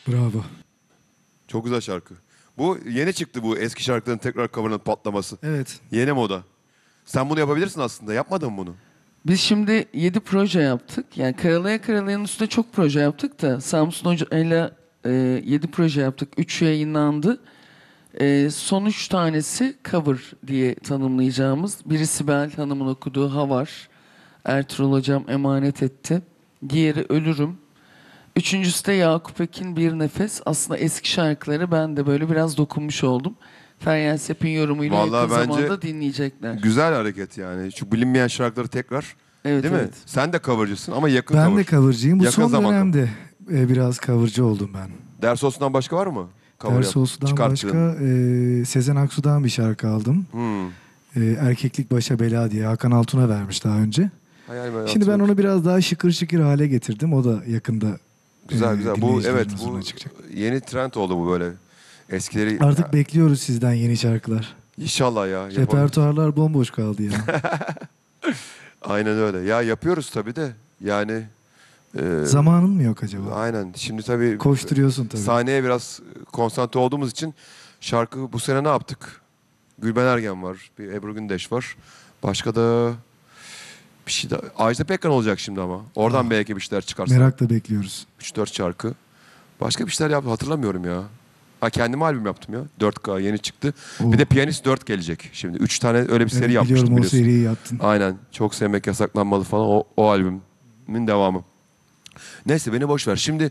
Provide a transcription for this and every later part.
Bravo. Çok güzel şarkı. Bu yeni çıktı, bu eski şarkıların tekrar coverlanıp patlaması. Evet. Yeni moda. Sen bunu yapabilirsin aslında. Yapmadın mı bunu? Biz şimdi 7 proje yaptık. Yani Karalaya Karalaya'nın üstünde çok proje yaptık da Samsun Hoca'yla 7 proje yaptık. 3 yayınlandı. Son 3 tanesi cover diye tanımlayacağımız. Biri Sibel Hanım'ın okuduğu Havar. Ertuğrul Hocam emanet etti. Diğeri Ölürüm. Üçüncüsü de Yakup Ekin Bir Nefes. Aslında eski şarkıları ben de böyle biraz dokunmuş oldum. Feryal Sep'in yorumuyla Vallahi yakın bence zamanda dinleyecekler. Güzel hareket yani. Şu bilinmeyen şarkıları tekrar. Evet, Değil mi? evet. Sen de covercısın ama yakın Ben cover. de covercıyım. Bu Yakın son zamanda. dönemde biraz covercı oldum ben. Ders olsundan başka var mı? Cover Ders olsudan çıkarttığın. başka Sezen Aksu'dan bir şarkı aldım. Erkeklik Başa Bela diye Hakan Altun'a vermiş daha önce. Hayal Şimdi ben onu biraz daha şıkır şıkır hale getirdim. O da yakında güzel güzel. Bu dinleyicilerin evet, huzuruna bu çıkacak. yeni trend oldu bu böyle. Eskileri Artık bekliyoruz sizden yeni şarkılar. İnşallah ya. Repertuarlar bomboş kaldı ya. Aynen öyle. Ya yapıyoruz tabii de. Yani Zamanın mı yok acaba? aynen. Şimdi tabii Koşturuyorsun tabii. sahneye biraz konsantre olduğumuz için şarkı bu sene ne yaptık? Gülben Ergen var. Bir Ebru Gündeş var. Başka da bir şey daha. Ajda Pekkan olacak şimdi ama. Oradan belki bir şeyler çıkarsa. Merakla bekliyoruz. 3-4 şarkı. Başka bir şeyler yaptım. Hatırlamıyorum ya. Ha, kendime albüm yaptım ya. 4K yeni çıktı. Oo. Bir de Piyanist 4 gelecek şimdi. 3 tane öyle bir seri Evet, yapmıştım biliyorum o biliyorsun. seriyi yaptın. Aynen. Çok sevmek yasaklanmalı falan. O albümün devamı. Neyse beni boş ver. Şimdi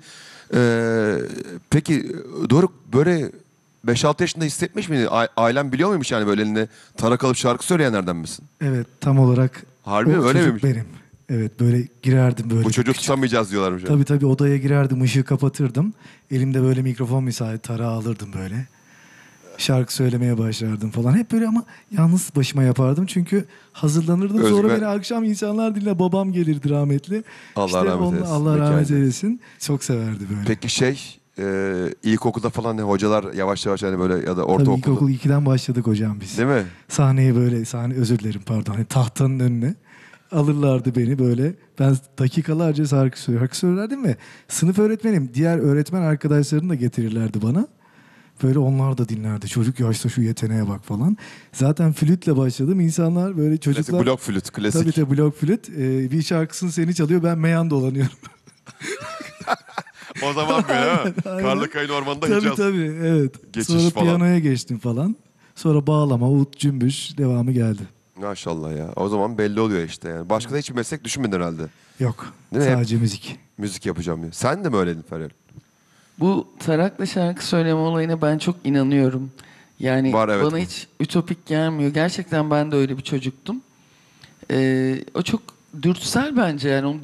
peki Doruk böyle 5-6 yaşında hissetmiş miydin? Ailen biliyor muymuş yani böyle eline tarak alıp şarkı söyleyenlerden misin? Evet, tam olarak Harbi mi? o Öyle çocuk miymiş? benim. Evet, böyle girerdim böyle. Bu çocuğu küçük. tutamayacağız diyorlarmış. Yani. Tabii tabii, odaya girerdim, ışığı kapatırdım. Elimde böyle mikrofon misali tarağı alırdım böyle. Şarkı söylemeye başlardım falan. Hep böyle ama yalnız başıma yapardım. Çünkü hazırlanırdım. Sonra Özgür- beni akşam insanlar dinle, babam gelirdi rahmetli. Allah rahmet eylesin. Allah rahmet Mekanı. eylesin. Çok severdi böyle. Peki ilkokulda falan hocalar yavaş yavaş hani böyle ya da Tabii ortaokulda. ilkokul 2'den başladık hocam biz. Değil mi? Sahneye böyle, özür dilerim pardon. Hani tahtanın önüne alırlardı beni böyle. Ben dakikalarca şarkı söylerdim ve sınıf öğretmenim, diğer öğretmen arkadaşlarını da getirirlerdi bana. Böyle onlar da dinlerdi. Çocuk yaşta şu yeteneğe bak falan. Zaten flütle başladım. İnsanlar böyle çocuklar... Klasik blok flüt, klasik. Tabii tabii blok flüt. Bir şarkısını seni çalıyor, ben meyan dolanıyorum. O zaman böyle ha. Aynen. Karlıkayın ormanında Tabii Hicaz. tabii, evet. Geçiş Sonra falan. piyanoya geçtim falan. Sonra bağlama, ut, cümbüş devamı geldi. Maşallah ya. O zaman belli oluyor işte yani. Başka da hiçbir meslek düşünmedin herhalde. Yok, Değil mi? sadece müzik. Müzik yapacağım diye. Sen de mi öyleydin Feryal? Bu tarakla şarkı söyleme olayına ben çok inanıyorum. Yani Var, evet. bana hiç ütopik gelmiyor. Gerçekten ben de öyle bir çocuktum. O çok dürtüsel bence yani. Onu